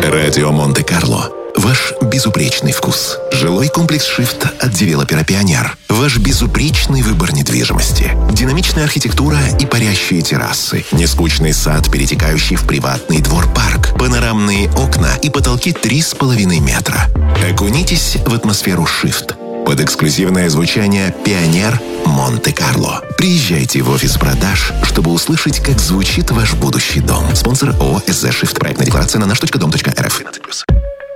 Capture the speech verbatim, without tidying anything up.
Радио Монте-Карло. Ваш безупречный вкус. Жилой комплекс «Шифт» от девелопера «Пионер». Ваш безупречный выбор недвижимости. Динамичная архитектура и парящие террасы. Нескучный сад, перетекающий в приватный двор-парк. Панорамные окна и потолки три с половиной метра. Окунитесь в атмосферу «Шифт». Под эксклюзивное звучание «Пионер Монте-Карло». Приезжайте в офис продаж, чтобы услышать, как звучит ваш будущий дом. Спонсор ООО «СЗ Шифт». Проектная декларация на наш точка дом точка эр эф.